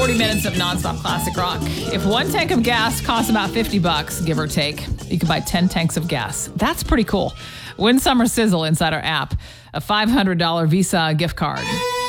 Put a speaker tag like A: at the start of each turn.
A: 40 minutes of nonstop classic rock. If one tank of gas costs about $50, give or take, you can buy 10 tanks of gas. That's pretty cool. Win Summer Sizzle inside our app. A $500 Visa gift card.